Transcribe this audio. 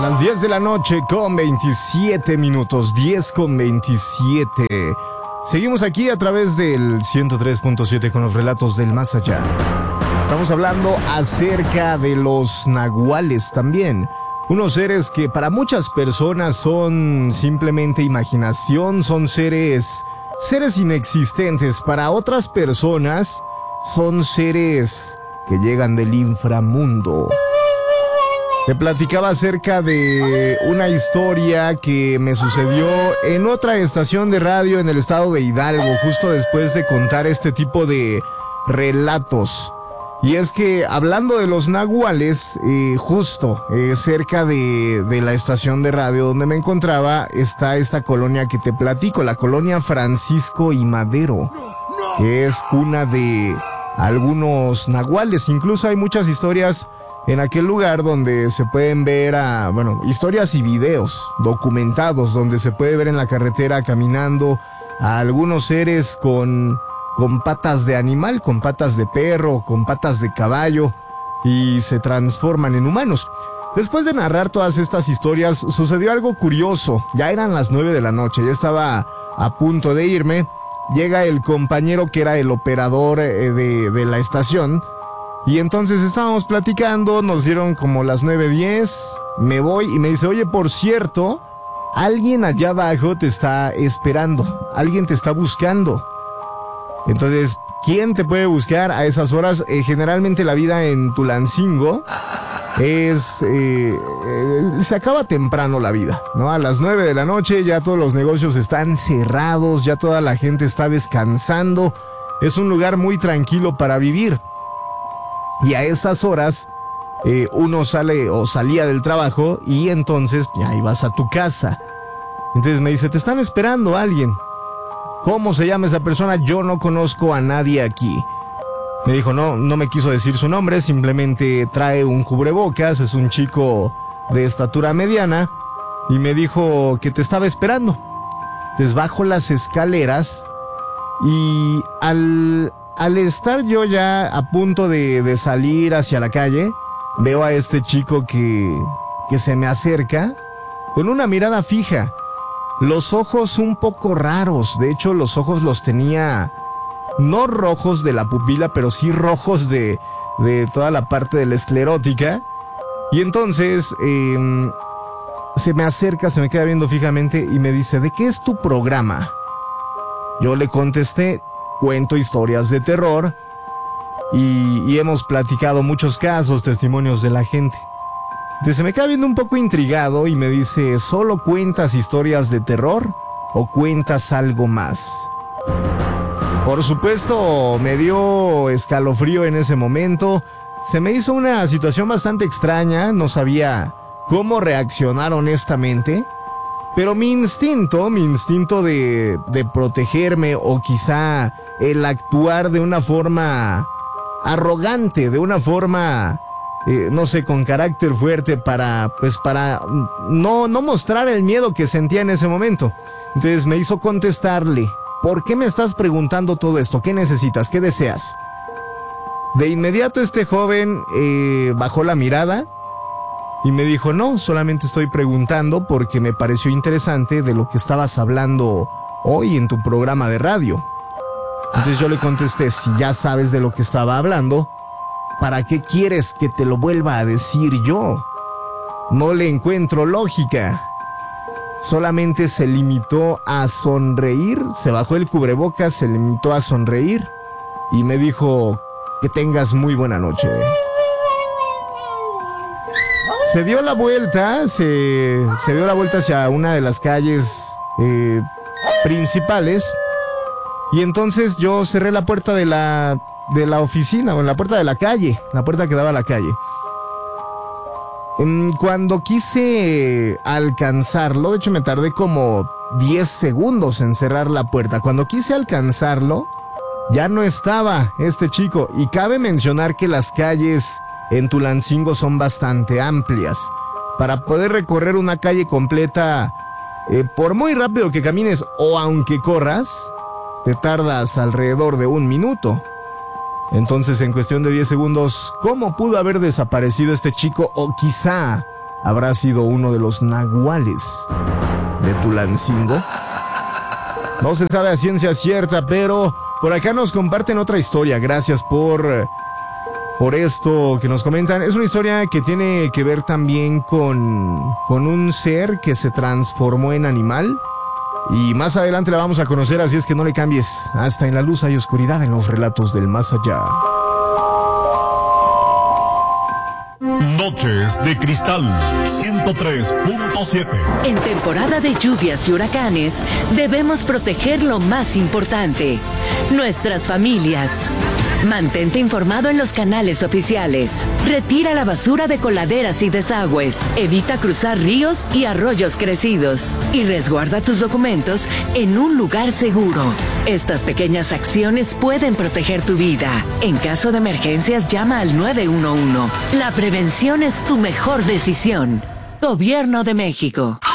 las 10 de la noche con 27 minutos, 10 con 27. Seguimos aquí a través del 103.7 con los relatos del más allá. Estamos hablando acerca de los nahuales también. Unos seres que para muchas personas son simplemente imaginación, son seres inexistentes. Para otras personas son seres que llegan del inframundo. Te platicaba acerca de una historia que me sucedió en otra estación de radio en el estado de Hidalgo, justo después de contar este tipo de relatos. Y es que hablando de los nahuales, justo cerca de la estación de radio donde me encontraba está esta colonia que te platico, la colonia Francisco y Madero, que es cuna de algunos nahuales. Incluso hay muchas historias en aquel lugar donde se pueden ver historias y videos documentados donde se puede ver en la carretera caminando a algunos seres con patas de animal, con patas de perro, con patas de caballo y se transforman en humanos. Después de narrar todas estas historias, sucedió algo curioso. Ya eran las 9 de la noche, ya estaba a punto de irme. Llega el compañero que era el operador de la estación. Y entonces estábamos platicando, nos dieron como las 9:10, me voy y me dice, oye, por cierto, alguien allá abajo te está esperando, alguien te está buscando. Entonces, ¿quién te puede buscar a esas horas? Generalmente la vida en Tulancingo se acaba temprano la vida, ¿no? A las 9 de la noche ya todos los negocios están cerrados, ya toda la gente está descansando, es un lugar muy tranquilo para vivir. Y a esas horas uno sale o salía del trabajo y entonces ya ibas a tu casa. Entonces me dice, te están esperando alguien. ¿Cómo se llama esa persona? Yo no conozco a nadie aquí. Me dijo, no me quiso decir su nombre, simplemente trae un cubrebocas, es un chico de estatura mediana y me dijo que te estaba esperando. Entonces bajo las escaleras y al estar yo ya a punto de salir hacia la calle, veo a este chico que se me acerca con una mirada fija. Los ojos un poco raros, de hecho los ojos los tenía no rojos de la pupila, pero sí rojos de toda la parte de la esclerótica. Y entonces se me acerca, se me queda viendo fijamente y me dice, ¿de qué es tu programa? Yo le contesté, cuento historias de terror y hemos platicado muchos casos, testimonios de la gente. Entonces se me queda viendo un poco intrigado y me dice, ¿solo cuentas historias de terror o cuentas algo más? Por supuesto, me dio escalofrío en ese momento. Se me hizo una situación bastante extraña, no sabía cómo reaccionar honestamente. Pero mi instinto de protegerme o quizá el actuar de una forma arrogante, de una forma, con carácter fuerte para no mostrar el miedo que sentía en ese momento. Entonces me hizo contestarle, ¿por qué me estás preguntando todo esto? ¿Qué necesitas? ¿Qué deseas? De inmediato este joven bajó la mirada y me dijo, no, solamente estoy preguntando porque me pareció interesante de lo que estabas hablando hoy en tu programa de radio. Entonces yo le contesté, si ya sabes de lo que estaba hablando, ¿para qué quieres que te lo vuelva a decir yo? No le encuentro lógica. Solamente se limitó a sonreír, se bajó el cubrebocas, se limitó a sonreír y me dijo, que tengas muy buena noche. Se dio la vuelta, se dio la vuelta hacia una de las calles principales y entonces yo cerré la puerta de la oficina, o la puerta de la calle, la puerta que daba a la calle. Cuando quise alcanzarlo, de hecho me tardé como 10 segundos en cerrar la puerta. Cuando quise alcanzarlo, ya no estaba este chico. Y cabe mencionar que las calles en Tulancingo son bastante amplias. Para poder recorrer una calle completa, por muy rápido que camines o aunque corras, te tardas alrededor de 1 minuto. Entonces, en cuestión de 10 segundos, ¿cómo pudo haber desaparecido este chico? O quizá ¿Habrá sido uno de los nahuales de Tulancingo? No se sabe a ciencia cierta, pero por acá nos comparten otra historia. Gracias por esto que nos comentan. Es una historia que tiene que ver también con un ser que se transformó en animal. Y más adelante la vamos a conocer, así es que no le cambies. Hasta en la luz hay oscuridad en los relatos del más allá. Noches de Cristal 103.7. En temporada de lluvias y huracanes, debemos proteger lo más importante, nuestras familias. Mantente informado en los canales oficiales. Retira la basura de coladeras y desagües. Evita cruzar ríos y arroyos crecidos. Y resguarda tus documentos en un lugar seguro. Estas pequeñas acciones pueden proteger tu vida. En caso de emergencias, llama al 911. La prevención es tu mejor decisión. Gobierno de México.